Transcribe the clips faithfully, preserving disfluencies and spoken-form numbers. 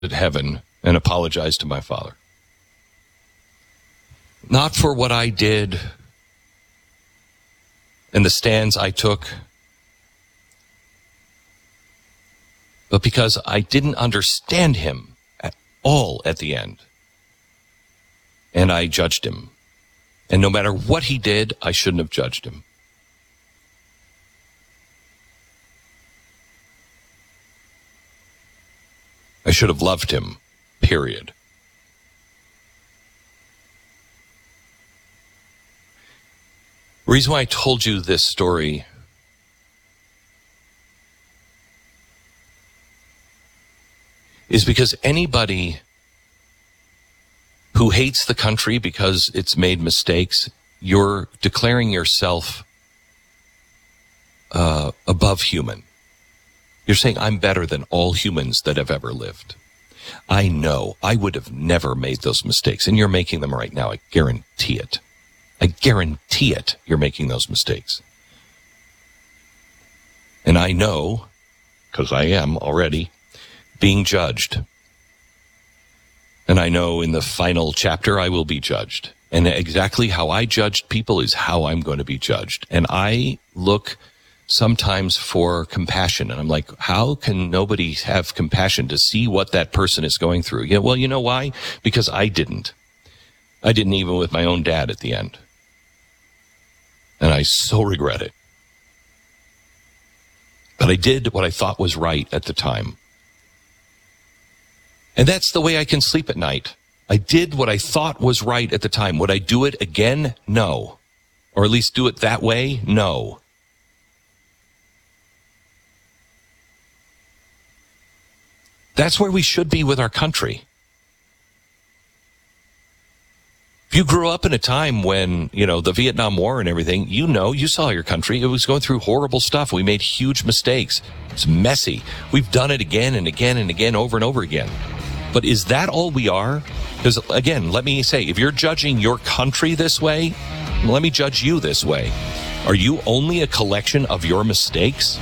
heaven and apologize to my Father. Not for what I did and the stands I took, but because I didn't understand him at all at the end. And I judged him. And no matter what he did, I shouldn't have judged him. I should have loved him, period. The reason why I told you this story is because anybody who hates the country because it's made mistakes, you're declaring yourself uh, above human. You're saying, I'm better than all humans that have ever lived. I know I would have never made those mistakes, and you're making them right now. I guarantee it. I guarantee it, you're making those mistakes. And I know, because I am already, being judged. And I know in the final chapter I will be judged. And exactly how I judged people is how I'm going to be judged. And I look sometimes for compassion. And I'm like, how can nobody have compassion to see what that person is going through? Yeah, well, you know why? Because I didn't. I didn't even with my own dad at the end. And I so regret it. But I did what I thought was right at the time. And that's the way I can sleep at night. I did what I thought was right at the time. Would I do it again? No. Or at least do it that way? No. That's where we should be with our country. If you grew up in a time when, you know, the Vietnam War and everything, you know, you saw your country. It was going through horrible stuff. We made huge mistakes. It's messy. We've done it again and again and again, over and over again. But is that all we are? Because, again, let me say, if you're judging your country this way, let me judge you this way. Are you only a collection of your mistakes?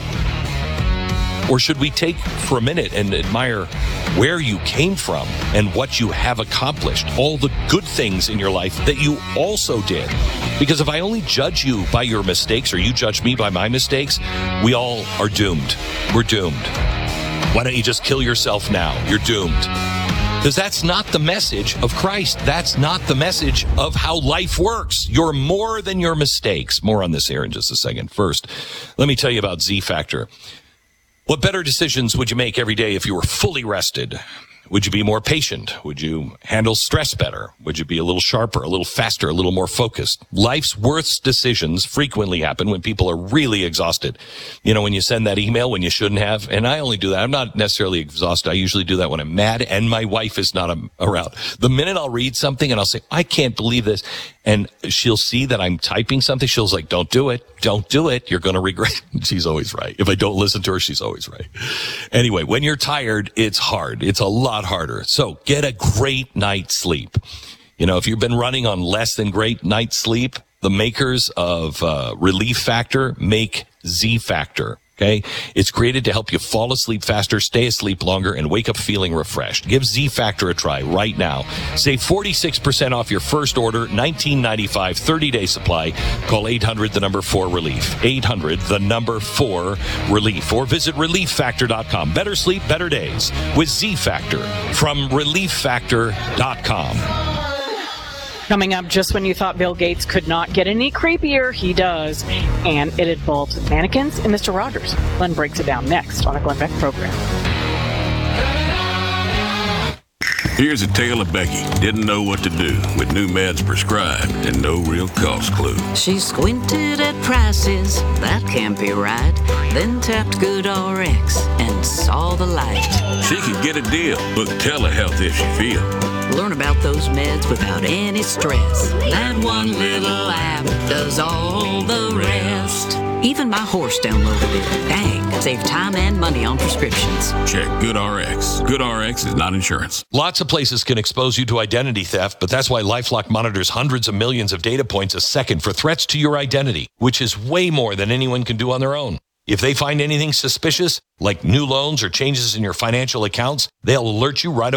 Or should we take for a minute and admire where you came from and what you have accomplished, all the good things in your life that you also did? Because if I only judge you by your mistakes or you judge me by my mistakes, we all are doomed. We're doomed. Why don't you just kill yourself now? You're doomed. Because that's not the message of Christ. That's not the message of how life works. You're more than your mistakes. More on this here in just a second. First, let me tell you about Z Factor. What better decisions would you make every day if you were fully rested? Would you be more patient? Would you handle stress better? Would you be a little sharper, a little faster, a little more focused? Life's worst decisions frequently happen when people are really exhausted. You know, when you send that email when you shouldn't have, and I only do that. I'm not necessarily exhausted. I usually do that when I'm mad and my wife is not around. The minute I'll read something and I'll say, I can't believe this, and she'll see that I'm typing something, she'll like, don't do it. Don't do it. You're going to regret it. She's always right. If I don't listen to her, she's always right. Anyway, when you're tired, it's hard. It's a lot harder. So get a great night's sleep. You know, if you've been running on less than great night's sleep, the makers of uh, Relief Factor make Z Factor. Okay. It's created to help you fall asleep faster, stay asleep longer, and wake up feeling refreshed. Give Z Factor a try right now. Save forty-six percent off your first order, nineteen ninety-five, thirty-day supply. Call eight hundred, the number four relief. eight hundred, the number four relief. Or visit relief factor dot com. Better sleep, better days with Z Factor from relief factor dot com. Coming up, just when you thought Bill Gates could not get any creepier, he does. And it involves mannequins and Mister Rogers. Glenn breaks it down next on a Glenn Beck program. Here's a tale of Becky. Didn't know what to do with new meds prescribed and no real cost clue. She squinted at prices, that can't be right. Then tapped GoodRx and saw the light. She could get a deal. Book telehealth if she feel. Learn about those meds without any stress. That one little app does all the rest. Even my horse downloaded it. Dang, save time and money on prescriptions. Check GoodRx. GoodRx is not insurance. Lots of places can expose you to identity theft, but that's why LifeLock monitors hundreds of millions of data points a second for threats to your identity, which is way more than anyone can do on their own. If they find anything suspicious, like new loans or changes in your financial accounts, they'll alert you right away.